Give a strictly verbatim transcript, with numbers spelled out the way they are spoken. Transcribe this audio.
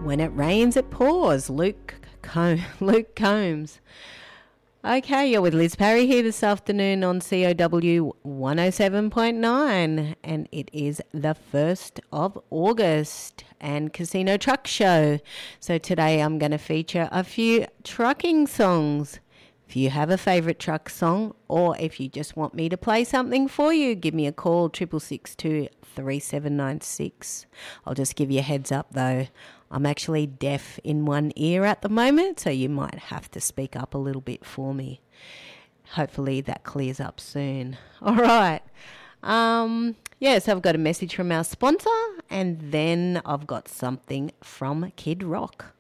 When It Rains, It Pours, Luke, Com- Luke Combs. Okay, you're with Liz Parry here this afternoon on C O W one oh seven point nine, and it is the first of August and Casino Truck Show. So today I'm going to feature a few trucking songs. If you have a favourite truck song, or if you just want me to play something for you, give me a call, triple six two, three seven nine six. I'll just give you a heads up though. I'm actually deaf in one ear at the moment, so you might have to speak up a little bit for me. Hopefully that clears up soon. All right. Um, yeah, so I've got a message from our sponsor, and then I've got something from Kid Rock.